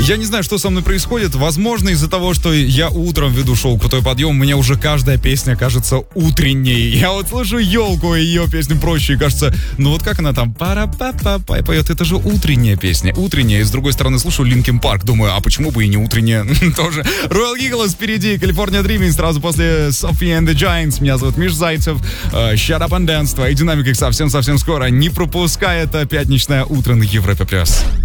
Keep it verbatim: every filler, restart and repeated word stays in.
Я не знаю, что со мной происходит. Возможно, из-за того, что я утром веду шоу «Крутой подъем», мне уже каждая песня кажется утренней. Я вот слышу елку и ее песню проще, и кажется, ну вот как она там пара-па-па-па поет, это же утренняя песня, утренняя. И с другой стороны слушаю Linkin Park, думаю, а почему бы и не утренняя тоже. Royal Eagles впереди, California Dreaming сразу после Sophie and the Giants. Меня зовут Миш Зайцев. Shut Up and Dance, твои динамики совсем-совсем скоро. Не пропускай это пятничное утро на Европе+.